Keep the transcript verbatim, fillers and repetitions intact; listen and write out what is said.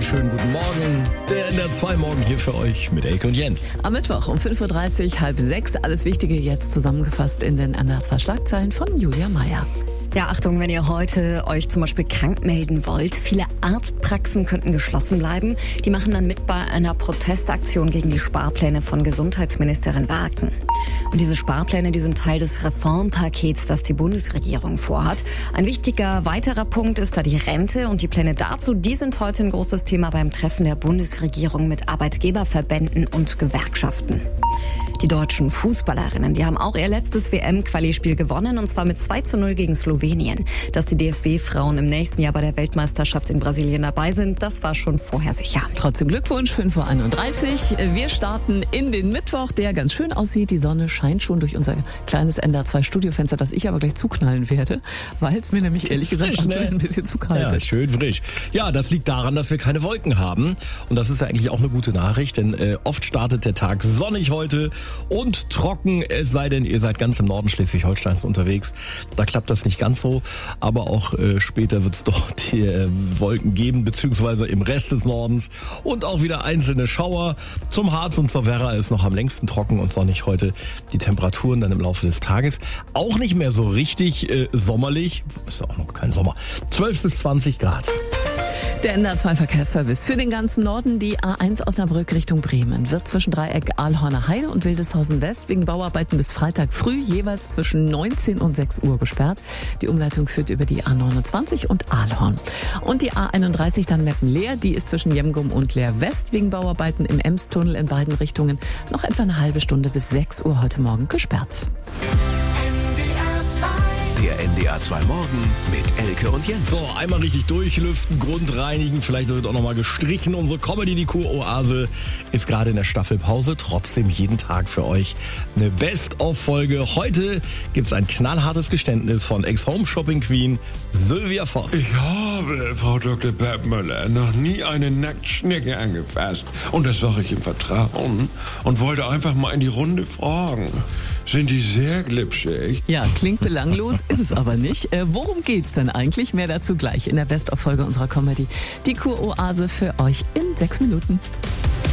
schönen guten Morgen. Der N D R zwei Morgen hier für euch mit Elke und Jens. Am Mittwoch um fünf Uhr dreißig, halb sechs. Alles Wichtige jetzt zusammengefasst in den N D R zwei Schlagzeilen von Julia Meyer. Ja, Achtung, wenn ihr heute euch zum Beispiel krank melden wollt. Viele Arztpraxen könnten geschlossen bleiben. Die machen dann mit bei einer Protestaktion gegen die Sparpläne von Gesundheitsministerin Wagen. Und diese Sparpläne, die sind Teil des Reformpakets, das die Bundesregierung vorhat. Ein wichtiger weiterer Punkt ist da die Rente und die Pläne dazu, die sind heute ein großes Thema beim Treffen der Bundesregierung mit Arbeitgeberverbänden und Gewerkschaften. Die deutschen Fußballerinnen, die haben auch ihr letztes W M-Quali-Spiel gewonnen, und zwar mit zwei zu null gegen Slowenien. Dass die D F B-Frauen im nächsten Jahr bei der Weltmeisterschaft in Brasilien dabei sind, das war schon vorher sicher. Trotzdem Glückwunsch, fünf Uhr einunddreißig. Wir starten in den Mittwoch, der ganz schön aussieht. Die Sonne scheint schon durch unser kleines N D R zwei Studiofenster, das ich aber gleich zuknallen werde, weil es mir nämlich ehrlich gesagt frisch, ne? ein bisschen zu kalt ja, ist. Schön frisch. Ja, das liegt daran, dass wir keine Wolken haben. Und das ist ja eigentlich auch eine gute Nachricht, denn äh, oft startet der Tag sonnig heute und trocken, es sei denn, ihr seid ganz im Norden Schleswig-Holsteins unterwegs. Da klappt das nicht ganz so, aber auch äh, später wird es dort die äh, Wolken geben, beziehungsweise im Rest des Nordens und auch wieder einzelne Schauer. Zum Harz und zur Werra ist noch am längsten trocken und sonnig heute. Die Temperaturen dann im Laufe des Tages auch nicht mehr so richtig äh, sommerlich, ist ja auch noch kein Sommer, zwölf bis zwanzig Grad. Der N D R zwei Verkehrsservice für den ganzen Norden. Die A eins Osnabrück Richtung Bremen wird zwischen Dreieck Ahlhorner Heide und Wildeshausen West wegen Bauarbeiten bis Freitag früh jeweils zwischen neunzehn und sechs Uhr gesperrt. Die Umleitung führt über die A neunundzwanzig und Ahlhorn. Und die A einunddreißig dann Meppen-Leer, die ist zwischen Jemgum und Leer West wegen Bauarbeiten im Emstunnel in beiden Richtungen noch etwa eine halbe Stunde bis sechs Uhr heute Morgen gesperrt. Der N D R zwei Morgen mit Elke und Jens. So, einmal richtig durchlüften, grundreinigen, vielleicht wird auch nochmal gestrichen. Unsere Comedy, die Kuroase, ist gerade in der Staffelpause. Trotzdem jeden Tag für euch eine Best-of-Folge. Heute gibt's ein knallhartes Geständnis von Ex-Home-Shopping-Queen Sylvia Voss. Ich habe, Frau Doktor Bergmüller, noch nie eine Nacktschnecke angefasst. Und das sage ich im Vertrauen und wollte einfach mal in die Runde fragen. Sind die sehr glitschig? Ja, klingt belanglos, ist es aber nicht. Äh, worum geht's denn eigentlich? Mehr dazu gleich in der Best-of-Folge unserer Comedy. Die Kuroase für euch in sechs Minuten.